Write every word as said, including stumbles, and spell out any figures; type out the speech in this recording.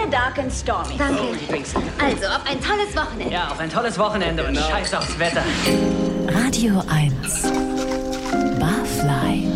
sehr dark and stormy. Danke. Oh, die Drinks. Also, auf ein tolles Wochenende. Ja, auf ein tolles Wochenende und Genau. scheiß aufs Wetter. Radio eins. Barfly.